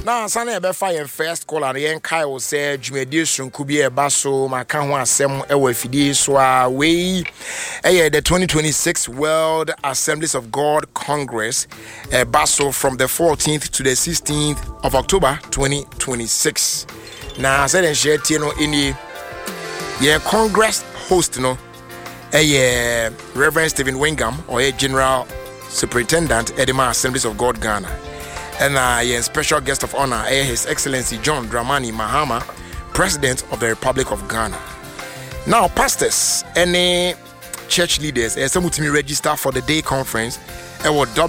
Now, Sunday be fire first call and yen Kyle said Jumedius could be a basso, my canwa sem ewefidi so we the 2026 World Assemblies of God Congress a basso from the 14th to the 16th of October 2026. Now, said and share Tino in the Congress host no Reverend Stephen Wingham or a General Superintendent Edema Assemblies of God Ghana. And a special guest of honor, His Excellency John Dramani Mahama, President of the Republic of Ghana. Now, pastors, any church leaders, some to register for the day conference at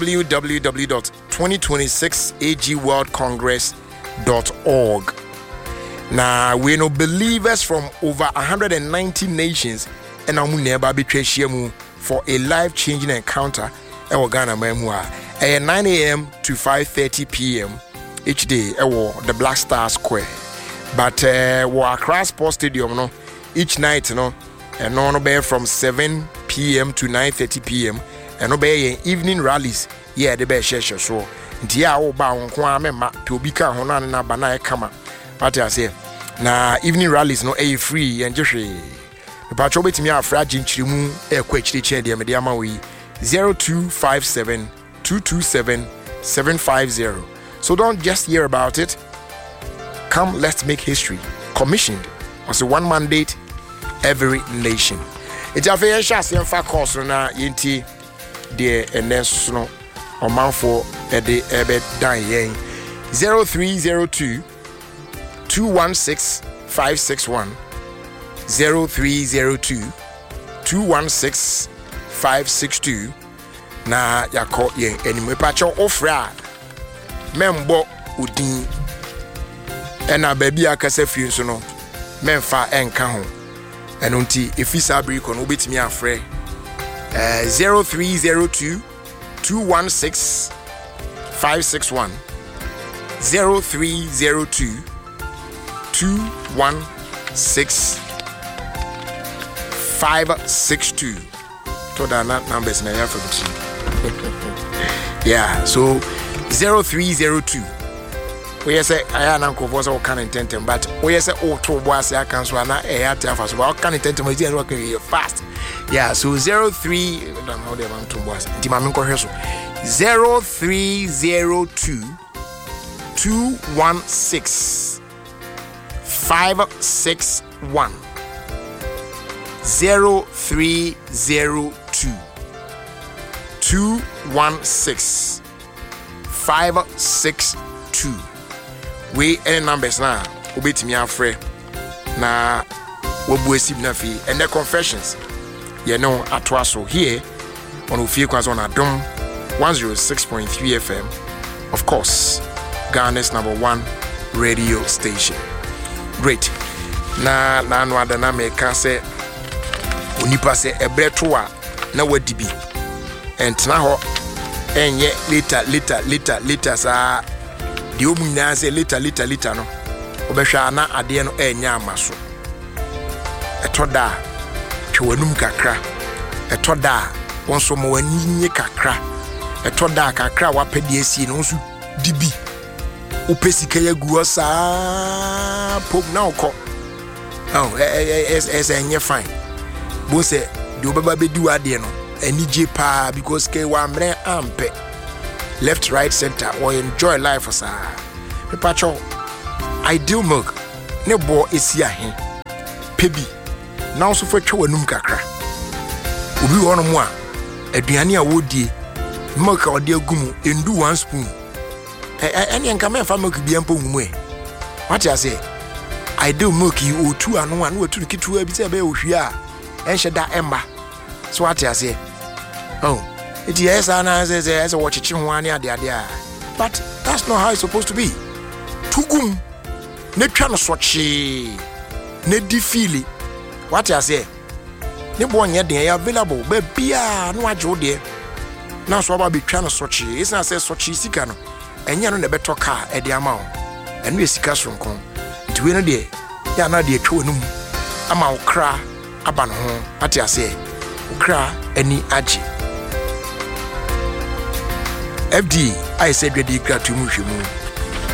www.2026agworldcongress.org. Now, we know believers from over 190 nations and I'm never betray for a life-changing encounter at Ghana Memua. 9 a.m. to 5:30 p.m. each day at the Black Star Square. But Accra Sports Stadium no each night no and no be from 7 p.m. to 9:30 p.m. and no be evening rallies the be share so ntia wo ba won kwa memma to bi ka hono na ba na e kama what I say na evening rallies no free and just the patro betimi afra ginchirimu e kwa chiriche de me de ama we 0257 227 750. So don't just hear about it. Come, let's make history. Commissioned as a one mandate, every nation. It's a very short course na yinti de eneso or man for a day ebe dying 0302 216 561 0302 216 562. Na yako yen anime pacho ofra membo udin ena baby akase fi nso no memfa enka ho eno nti efisa briko no betimi afre 0302 216 561 0302 216 562 to that numbers na ya for yeah, so 0302. We say I am uncle for so can intend, but we say oh to boys I can so na air tafas about can intend to is working fast. Yeah, so 03 how they want to boys. Di ma menko hwe so 0302 216 561 0302 216 562. We any numbers now. Obetimi afre na wobuesi na fi and the confessions. You know atwaso here on Ofie Kwazo on Adom 106.3 FM. Of course, Ghana's #1 radio station. Great. Na no adana make say onipa say ebreto na wadibi. And now, and yet later, sir. The woman say later, no. Obeshana adeno nyamaso. Etoda, chwenum kakra. Etoda, onso mo wani kakra. Etoda kakra wapedi esi no nso dibi. Upesika yagu osa pop na okọ. Oh, enye fine. Bo say the obaba bedi ade no. Any pa because ke wa mre ampe left right center or enjoy life sir me pacho ideal milk ne bo esia he pebi na so fa twa wanum kakra obi wono mo a aduane a wodie milk ode agum endu 1 spoon ene enka me fa milk bia mpo humu e what I say ideal milk you otu anu anu otu kitu abi se be ohwie a enhye da emba. So what I say? Oh, it is as a watch one. But that's not how it's supposed to be. Tugum, ne chano swatchy, ne defili. What I say? Ne bon yet they are available, but beer no ajo dear. Now so about be chano swatchy. It's not say swatchy sikano, and you're on the better car at the amount. And we see castle come to win a day. Ya na de twonum ama okra aba no ho ate ase okra ani agi FD I said ready kra to mu hwemu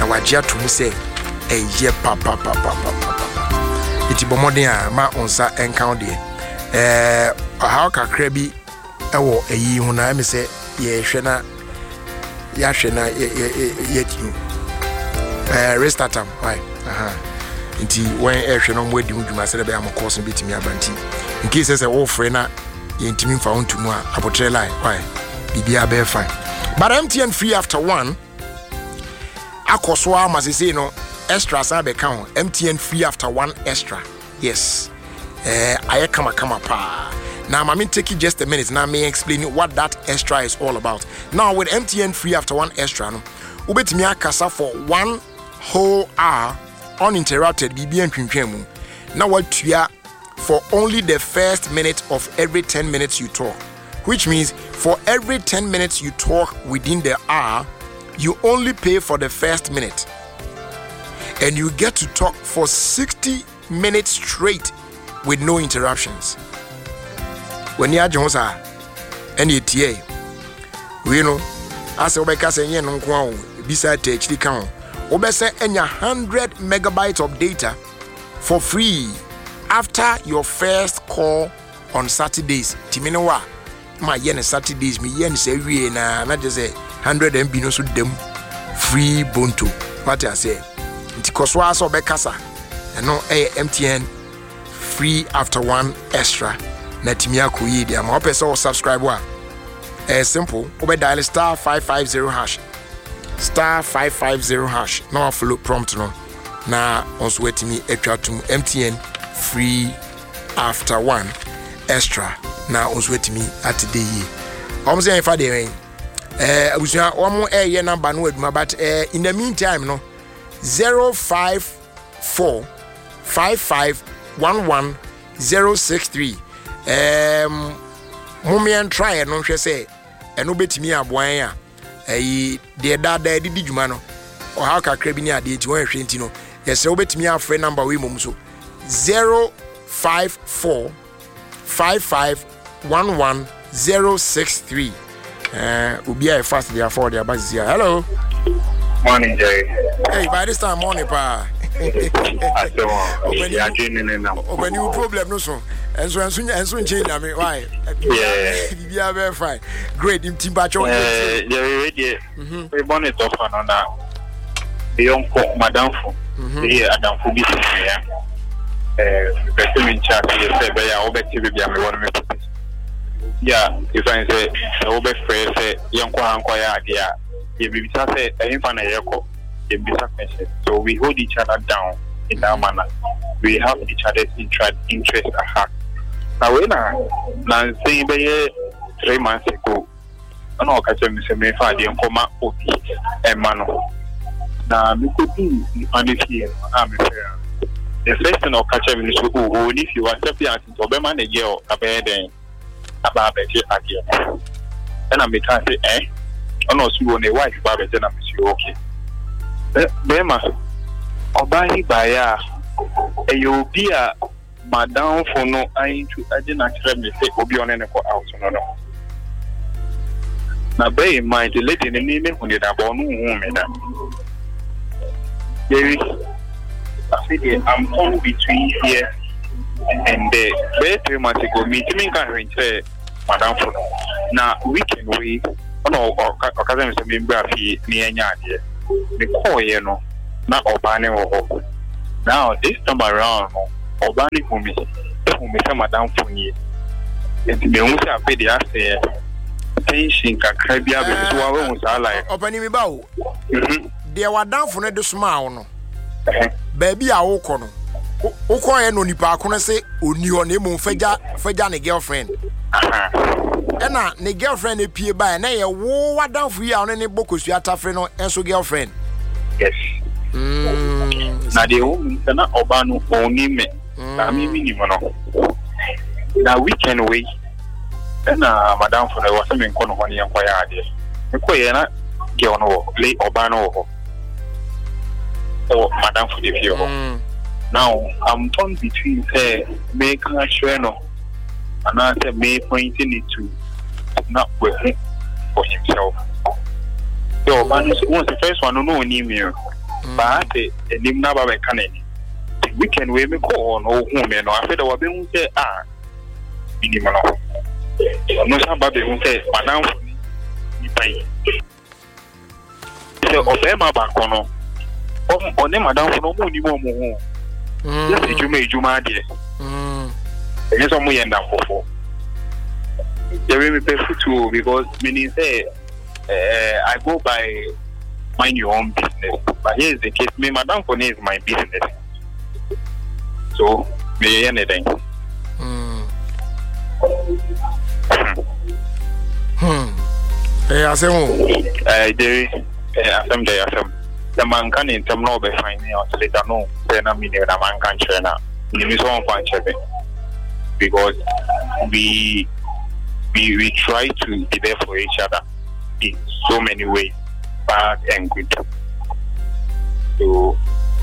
na wagye ato mu sɛ ɛyɛ papa iti bomodin a ma onsa encounter de how kakra bi ɛwɔ ayi hu na me sɛ ye hwɛ na ya hwɛ na ye restart am why nti when hwɛ no mo adi mu dwuma sɛ be am course bitimi abanti in case sɛ wo frɛ na ye ntimi fa onto mu a abotre line why bibia be fine but MTN free after 1 akoso ama sɛ no extra sabe count MTN free after 1 extra. Yes. I kama pa. Now I'm take it just a minute. Now may explain what that extra is all about. Now with MTN free after 1 extra, no, ubetimi akasa for 1 whole hour uninterrupted BBN twintwemu. Now what you are for only the first minute of every 10 minutes you talk. Which means for every 10 minutes you talk within the hour, you only pay for the first minute. And you get to talk for 60 minutes straight with no interruptions. When you are Johnson, and you TA, we know, as a Obeka say, no one beside HD count, Obesa and 100 megabytes of data for free after your first call on Saturdays. Timinowa, my yen Saturdays, me yen say, we na not just 100 MB no so them free bonto. What I say. Tikoswa so bekasa no MTN free after 1 extra na timia ko yi dia ma opese o subscribe wa simple obe dial star 550 hash na follow prompt no na onso wetimi atwa tum MTN free after 1 extra na onso wetimi at the yi om say fa de abusia omo ye number no aduma but in the meantime no 05455111063 Mumian try no hwe say eno betimi aboan a de dada di dwuma no o ha kakra bi ni ade ti won hwe ntino yes obetimi afre number we mom so 05455111063 obi a fast dey afford their bazia. Hello. Morning, Jerry. Hey, by this time, morning, pa. When you problem, no so. And so change. I mean, why? Yeah. You are very fine. Great. In Timbacho. Yeah. We want it off on that. The young cook, Madame Fu. The Adam Fu business here. Person in charge. You say, "But I obey TV. I want to make it." Yeah. If I say, I obey phrase. Say, young cook, ankoya idea. So we hold each other down in that manner. We have each other's interest at heart. Now, when I say 3 months ago, I know I can say, "Me father, I'm come up and mano." Now, we could do on this here. I'm fair. The first thing I'll catch up is, "Oh, if you are happy to Obama, the girl, a bed about it again." And I may say, "Eh." I know you want a wife, but then I'm okay. Bema, Obahi Baya, a you be a madam for no, I didn't actually say Obi on any out. No. Now, bear in mind, the lady in the name when you're born woman. Jerry, I'm torn between here and there. 3 months ago, meeting can say madam for no. Now, we can wait. No, okaza me member fi ni anya ade me call ye no na obane wo now this time around no obane for me say madam for ni enti me hu say apedi ase tension kakra bia be so wa hu say like obane mi ba wo de wadam for no de soma wo no ba bia wo kɔ no wo kɔ ye no nipa akono say oni ho na emu fagya ne girlfriend ena ne girlfriend e pie ba na ye wo wadan fu ya one ne bokosu atafre no enso girlfriend. Yes. Na de wo na oba no oni me na mi ni mo no na weekend we ena madam for na wo se me nko no ho ne enko ya ade e ko ye na girl no play oba no ho so madam for the view. Now I'm torn between make her sure no and I said me pointing it to not working for himself. So, man, once the first one, no need me. But enim na ba be kanani. Weekend we me call on home me no after the we be say minimum no sa ba be say madam ni pai. So obema ba kono. One madam no mu ni mo ho. Yes, ejuma de. Yes, omo yenda fofo. They will be food because meaning say I go by mind your own business. But here is the case, me madam for is my business. So me anything. I say the man can in some no be fine or later no then I mean the man can share now. You so on because we try to be there for each other in so many ways, bad and good. So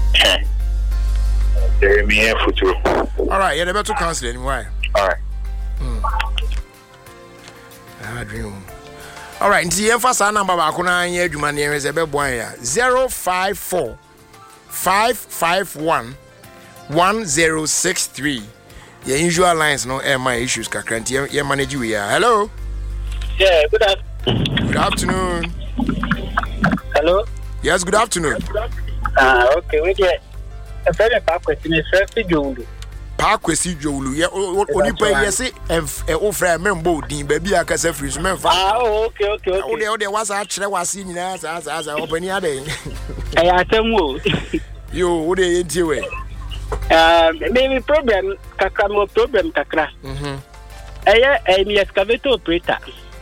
they're me here for two. All right, you're about to cancel anyway. All right. I dream. All right, nti yɛmfa saa number baako na anya adwuma ne yɛhwɛ sɛ bɛboa ya 054 551 1063. Your usual lines no my issues kakra nti yɛ manage we ya. Hello. Yeah, good afternoon. Good afternoon. Hello. Yes, good afternoon. Okay, we get a very bad question is very Jolu. Kwesi Jolu. Yeah, onipa yesi o fra membo din baby akasa free so memfa. Okay. O de was a kyerɛ wase nyina as obani ade. Atemu. Yo, o de entie we. Maybe problem kakra. Me excavator operator.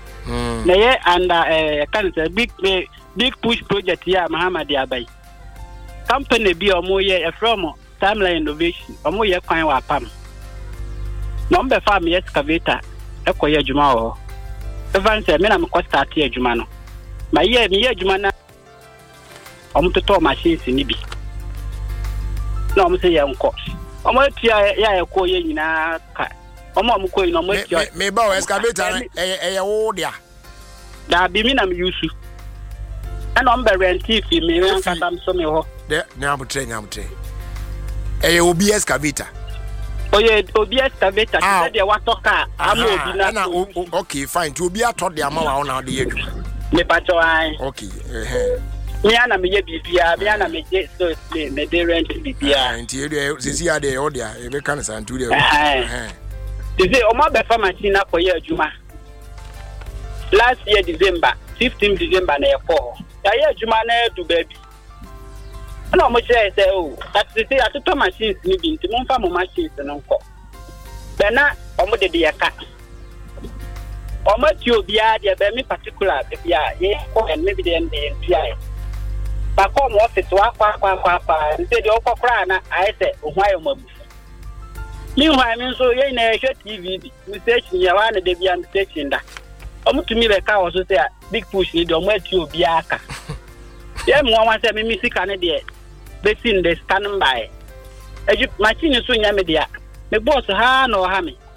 And kind of big push project here, Muhammad Abai. Company be omoye from Timeline Innovation. Omoye kwan wa pam. Number farm excavator. Ekoye adwuma ho. Even say me na me start here adwuma no. My year me adwuma na omototo machines ni bi. Na omo say yanko. Omo tia ya ekọ ye nyina ka. Omo ko ino omo tia. Me ba excavator e wo dia. Da bi mi na me use. And on the rent if me wan katam so me ho. De nyamutre. E obi excavator. Oye obi excavator say de watoka am obi na. Okay, fine. To obi atọ de ama wa na de adwuma. Me pacho ai. Okay. Me ana me ye bibia, me ana me je so me de rent bibia. Nti e sisi ade e odia, e be kan santu de. They say omo be fa machine akoye adwuma. Last year December, 15 December na e for. Ya ye adwuma na do baby. Na omo say that they say atoto machines ni bi nti mo fa mo machines no nko. Be na omo de ya ka. Omo ti obi a de be me particular bia ye ko en maybe dem dey NPI. Ba come office wa kwa nti de okokra na I say ohwayo mabu. Meanwhile, me so ye na hwe TV bi. Me station ya wa na de bia me station da. Omo tumi be ka wo so say big push ni de omo ati obi aka. Ye mo wan say me misika ne de be sin de stand by. Eju machine so nya me de a. Me boss ha na o ha me.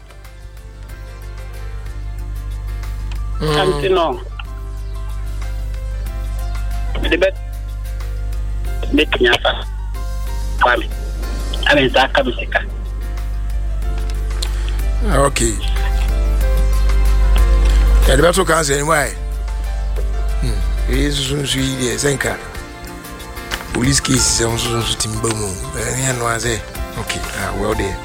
Continue. The bet nyasa. Kwame. Amen sa ka misika. Okay. Yeah, the better cancer anyway. It is soon sweet, Zenka. Police case is also timber moon. Okay, well, there.